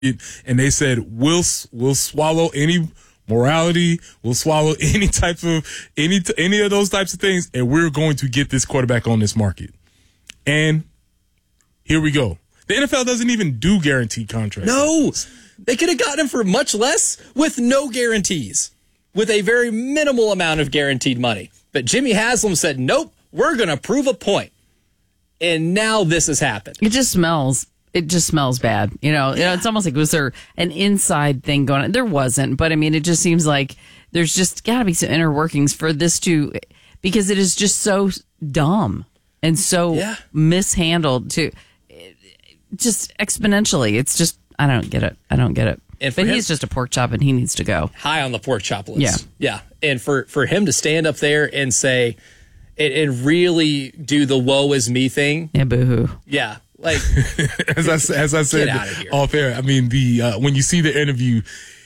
and they said, we'll swallow any morality, we'll swallow any type of any of those types of things, and we're going to get this quarterback on this market. And here we go. The NFL doesn't even do guaranteed contracts. No, they could have gotten him for much less with no guarantees, with a very minimal amount of guaranteed money. But Jimmy Haslam said, nope, we're going to prove a point. And now this has happened. It just smells bad. It's almost like, was there an inside thing going on? There wasn't. But I mean, it just seems like there's just got to be some inner workings for this to, because it is just so dumb and so mishandled to just exponentially. It's just, I don't get it. But he's just a pork chop and he needs to go. High on the pork chop list. Yeah. And for him to stand up there and say, and really do the woe is me thing. Yeah, boo-hoo. Yeah. Like, as I said off air, I mean, when you see the interview,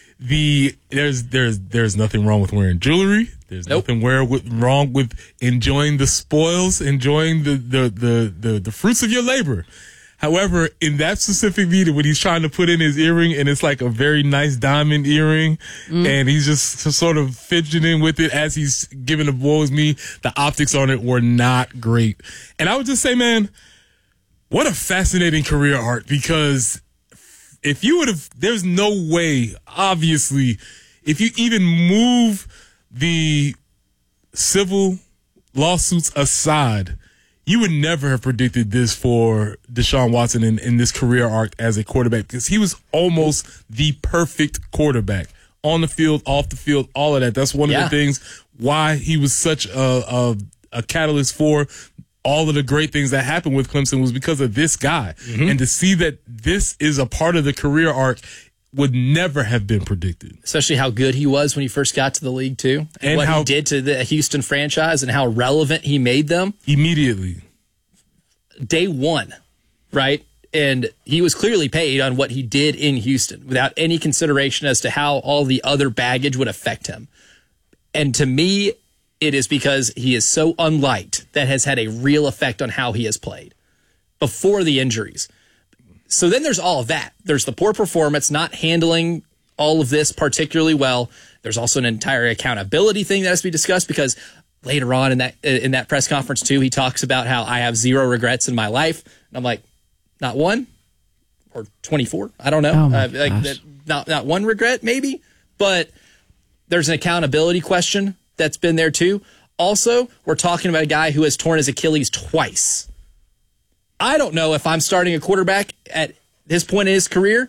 there's nothing wrong with wearing jewelry. There's nothing wrong with enjoying the spoils, enjoying the fruits of your labor. However, in that specific video, when he's trying to put in his earring and it's like a very nice diamond earring, and he's just sort of fidgeting with it as he's giving the woe is me, the optics on it were not great. And I would just say, man, what a fascinating career arc, because if you would have, there's no way, obviously, if you even move the civil lawsuits aside, you would never have predicted this for Deshaun Watson in this career arc as a quarterback, because he was almost the perfect quarterback on the field, off the field, all of that. That's one of the things why he was such a catalyst for all of the great things that happened with Clemson, was because of this guy. Mm-hmm. And to see that this is a part of the career arc would never have been predicted. Especially how good he was when he first got to the league, too. And what he did to the Houston franchise and how relevant he made them. Immediately. Day one, right? And he was clearly paid on what he did in Houston without any consideration as to how all the other baggage would affect him. And to me, it is because he is so unliked that has had a real effect on how he has played before the injuries. So then there's all of that. There's the poor performance, not handling all of this particularly well. There's also an entire accountability thing that has to be discussed, because later on in that press conference too, he talks about how I have 0 regrets in my life. And I'm like, not one or 24. I don't know. Not one regret maybe, but there's an accountability question that's been there too. Also, we're talking about a guy who has torn his Achilles twice. I don't know if I'm starting a quarterback at this point in his career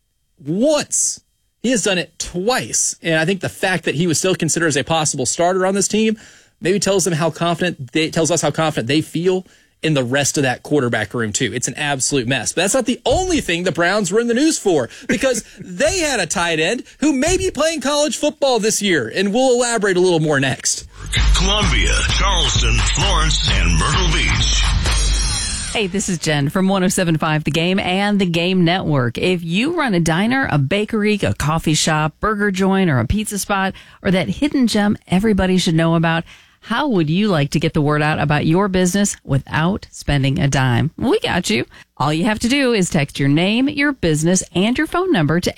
once. He has done it twice. And I think the fact that he was still considered as a possible starter on this team maybe tells us how confident they feel in the rest of that quarterback room too. It's an absolute mess. But that's not the only thing the Browns were in the news for, because they had a tight end who may be playing college football this year, and we'll elaborate a little more next. Columbia, Charleston, Florence, and Myrtle Beach. Hey, this is Jen from 107.5 The Game and The Game Network. If you run a diner, a bakery, a coffee shop, burger joint, or a pizza spot, or that hidden gem everybody should know about, how would you like to get the word out about your business without spending a dime? We got you. All you have to do is text your name, your business, and your phone number to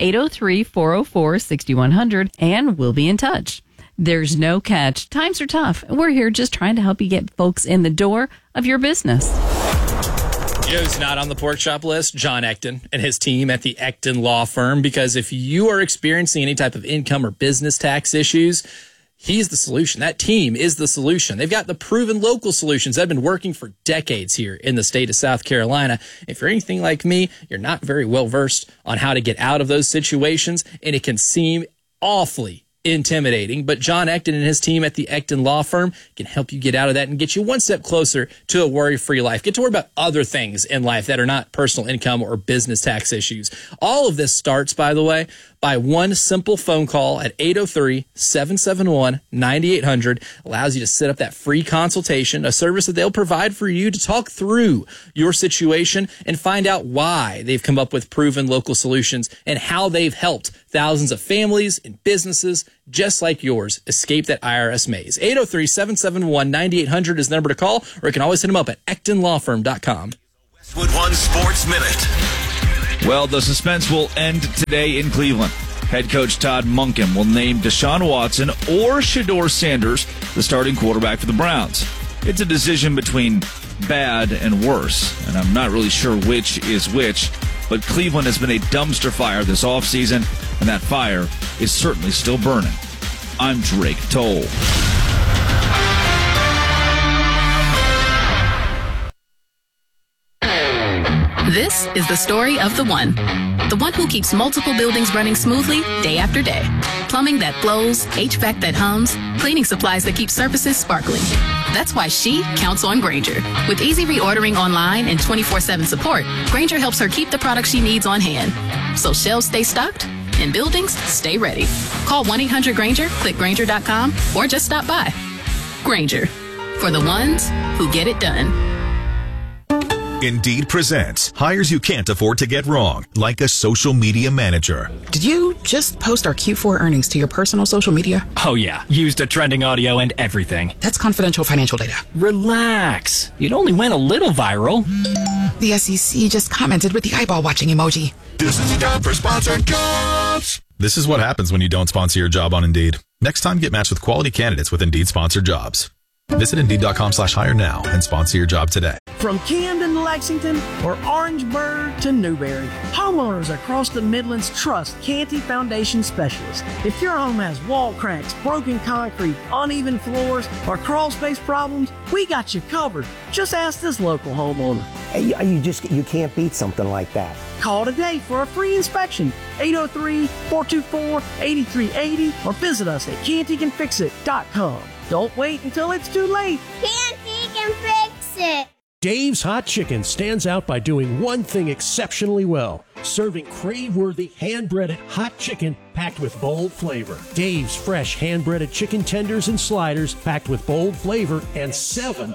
803-404-6100, and we'll be in touch. There's no catch. Times are tough. We're here just trying to help you get folks in the door of your business. Joe's not on the pork chop list, John Ecton and his team at the Ecton Law Firm, because if you are experiencing any type of income or business tax issues, he's the solution. That team is the solution. They've got the proven local solutions that have been working for decades here in the state of South Carolina. If you're anything like me, you're not very well versed on how to get out of those situations, and it can seem awfully intimidating, but John Ecton and his team at the Ecton Law Firm can help you get out of that and get you one step closer to a worry-free life. Get to worry about other things in life that are not personal income or business tax issues. All of this starts, by the way, by one simple phone call at 803-771-9800. Allows you to set up that free consultation, a service that they'll provide for you to talk through your situation and find out why they've come up with proven local solutions and how they've helped thousands of families and businesses just like yours escape that IRS maze. 803-771-9800 is the number to call, or you can always hit them up at EctonLawFirm.com. Westwood One Sports Minute. Well, the suspense will end today in Cleveland. Head coach Todd Monken will name Deshaun Watson or Shedeur Sanders the starting quarterback for the Browns. It's a decision between bad and worse, and I'm not really sure which is which, but Cleveland has been a dumpster fire this offseason, and that fire is certainly still burning. I'm Drake Toll. This is the story of the one who keeps multiple buildings running smoothly day after day. Plumbing that flows, HVAC that hums, cleaning supplies that keep surfaces sparkling. That's why she counts on Grainger. With easy reordering online and 24/7 support, Grainger helps her keep the products she needs on hand. So shelves stay stocked and buildings stay ready. Call 1-800-GRAINGER, click Grainger.com, or just stop by. Grainger, for the ones who get it done. Indeed presents hires you can't afford to get wrong, like a social media manager. Did you just post our Q4 earnings to your personal social media? Oh yeah, used a trending audio and everything. That's confidential financial data. Relax. It only went a little viral. The SEC just commented with the eyeball watching emoji. This is time for sponsored jobs. This is what happens when you don't sponsor your job on Indeed. Next time, get matched with quality candidates with Indeed sponsored jobs. Visit Indeed.com/hire now and sponsor your job today. From Camden to Lexington or Orangeburg to Newberry, homeowners across the Midlands trust Canty Foundation Specialists. If your home has wall cracks, broken concrete, uneven floors, or crawl space problems, we got you covered. Just ask this local homeowner. You can't beat something like that. Call today for a free inspection, 803-424-8380, or visit us at cantycanfixit.com. Don't wait until it's too late. Canty can fix it. Dave's Hot Chicken stands out by doing one thing exceptionally well, serving crave-worthy hand-breaded hot chicken packed with bold flavor. Dave's fresh hand-breaded chicken tenders and sliders packed with bold flavor and 7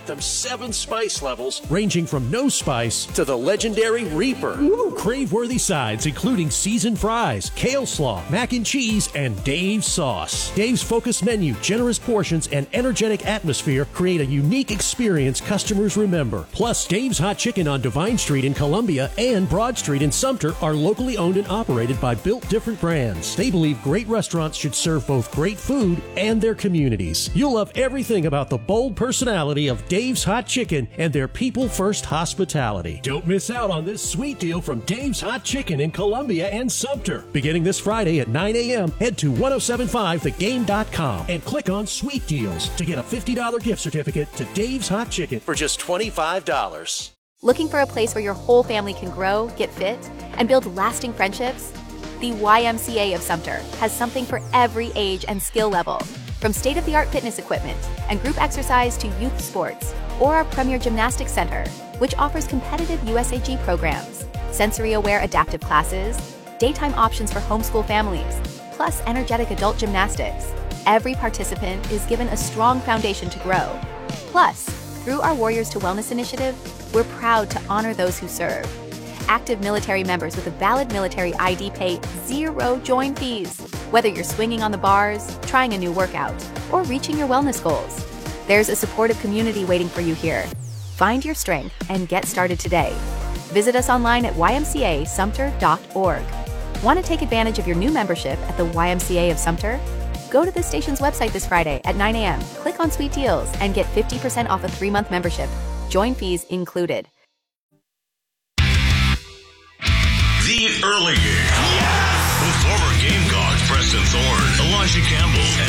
spice levels ranging from no spice to the legendary Reaper. Crave-worthy sides including seasoned fries, kale slaw, mac and cheese, and Dave's sauce. Dave's focused menu, generous portions, and energetic atmosphere create a unique experience customers remember. Plus, Dave's Hot Chicken on Divine Street in Columbia and Broad Street in Sumter are locally owned and operated by Built Different Brands. They believe great restaurants should serve both great food and their communities. You'll love everything about the bold personality of Dave's Hot Chicken and their people-first hospitality. Don't miss out on this sweet deal from Dave's Hot Chicken in Columbia and Sumter. Beginning this Friday at 9 a.m., head to 1075thegame.com and click on Sweet Deals to get a $50 gift certificate to Dave's Hot Chicken for just $25. Looking for a place where your whole family can grow, get fit, and build lasting friendships? The YMCA of Sumter has something for every age and skill level. From state-of-the-art fitness equipment and group exercise to youth sports, or our Premier Gymnastics Center, which offers competitive USAG programs, sensory-aware adaptive classes, daytime options for homeschool families, plus energetic adult gymnastics. Every participant is given a strong foundation to grow. Plus, through our Warriors to Wellness initiative, we're proud to honor those who serve. Active military members with a valid military ID pay zero join fees, whether you're swinging on the bars, trying a new workout, or reaching your wellness goals. There's a supportive community waiting for you here. Find your strength and get started today. Visit us online at ymcasumter.org. Want to take advantage of your new membership at the YMCA of Sumter? Go to the station's website this Friday at 9 a.m., click on Sweet Deals, and get 50% off a 3-month membership. Join fees included. The Early Game. Yes! With former Gamecocks Preston Thorne, Elijah Campbell,